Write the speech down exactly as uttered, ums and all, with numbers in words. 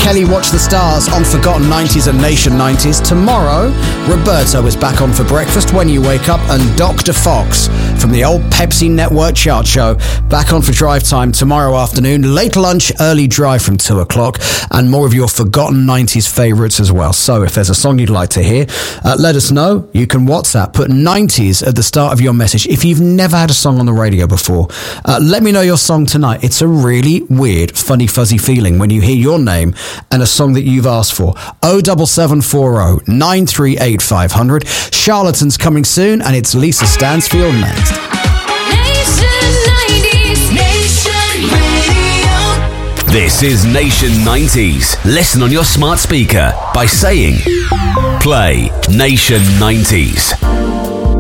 Kelly Watch the Stars on Forgotten nineties and Nation nineties. Tomorrow, Roberto is back on for breakfast when you wake up, and Doctor Fox from the old Pepsi Network chart show back on for drive time tomorrow afternoon. Late lunch, early drive from two o'clock, and more of your Forgotten nineties favourites as well. So if there's a song you'd like to hear, uh, let us know. You can WhatsApp, put nineties at the start of your message. If you've never had a song on the radio before, uh, let me know your song tonight. It's a really weird, funny, fuzzy feeling when you hear your name and a song that you've asked for. oh seven seven four oh nine three eight five hundred. Charlatans coming soon, and it's Lisa Stansfield next. Nation nineties, Nation Radio. This is Nation nineties. Listen on your smart speaker by saying, play Nation nineties.